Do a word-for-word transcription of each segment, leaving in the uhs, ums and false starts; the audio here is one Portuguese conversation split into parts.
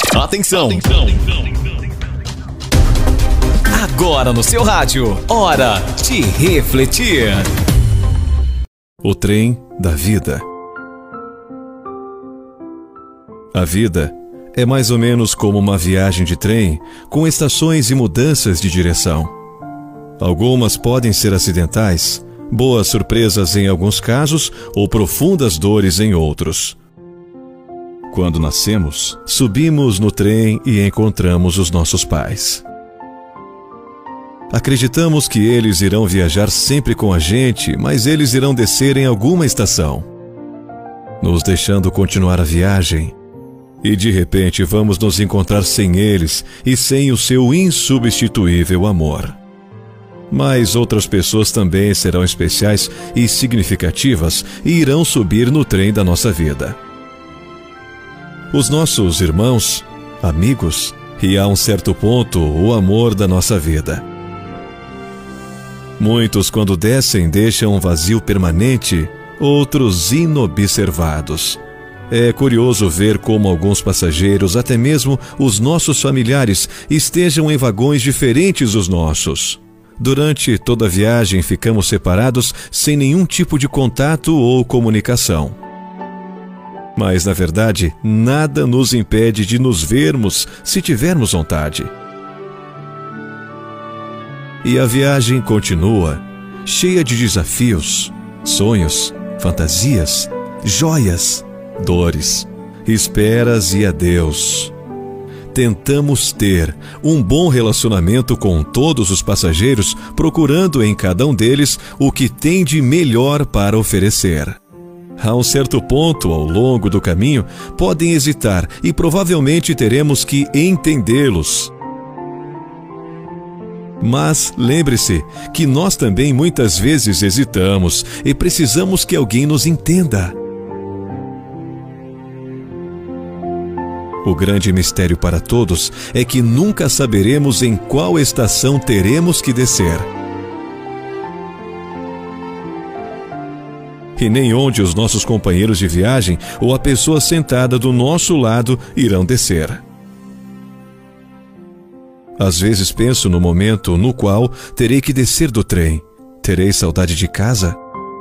Atenção! Atenção. Agora no seu rádio, hora de refletir. O trem da vida. A vida é mais ou menos como uma viagem de trem, com estações e mudanças de direção. Algumas podem ser acidentais, boas surpresas em alguns casos ou profundas dores em outros. Quando nascemos, subimos no trem e encontramos os nossos pais. Acreditamos que eles irão viajar sempre com a gente, mas eles irão descer em alguma estação, nos deixando continuar a viagem. E de repente vamos nos encontrar sem eles e sem o seu insubstituível amor. Mas outras pessoas também serão especiais e significativas e irão subir no trem da nossa vida. Os nossos irmãos, amigos e, a um certo ponto, o amor da nossa vida. Muitos, quando descem, deixam um vazio permanente, outros inobservados. É curioso ver como alguns passageiros, até mesmo os nossos familiares, estejam em vagões diferentes dos nossos. Durante toda a viagem ficamos separados sem nenhum tipo de contato ou comunicação. Mas, na verdade, nada nos impede de nos vermos se tivermos vontade. E a viagem continua, cheia de desafios, sonhos, fantasias, joias, dores, esperas e adeus. Tentamos ter um bom relacionamento com todos os passageiros, procurando em cada um deles o que tem de melhor para oferecer. A um certo ponto, ao longo do caminho, podem hesitar e provavelmente teremos que entendê-los. Mas lembre-se que nós também muitas vezes hesitamos e precisamos que alguém nos entenda. O grande mistério para todos é que nunca saberemos em qual estação teremos que descer. E nem onde os nossos companheiros de viagem ou a pessoa sentada do nosso lado irão descer. Às vezes penso no momento no qual terei que descer do trem. Terei saudade de casa?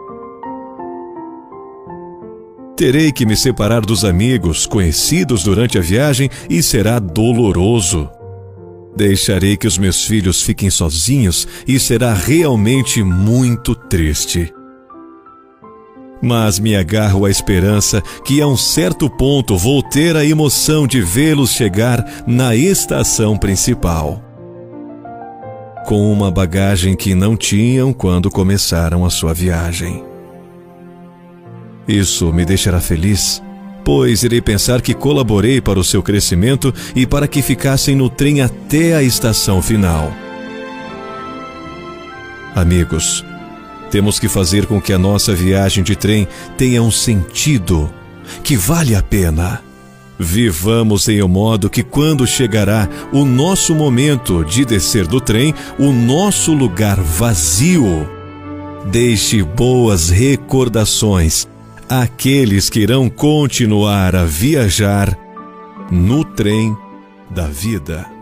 Terei que me separar dos amigos, conhecidos durante a viagem e será doloroso. Deixarei que os meus filhos fiquem sozinhos e será realmente muito triste. Mas me agarro à esperança que a um certo ponto vou ter a emoção de vê-los chegar na estação principal, com uma bagagem que não tinham quando começaram a sua viagem. Isso me deixará feliz, pois irei pensar que colaborei para o seu crescimento e para que ficassem no trem até a estação final. Amigos, temos que fazer com que a nossa viagem de trem tenha um sentido, que vale a pena. Vivamos em um modo que, quando chegará o nosso momento de descer do trem, o nosso lugar vazio, deixe boas recordações àqueles que irão continuar a viajar no trem da vida.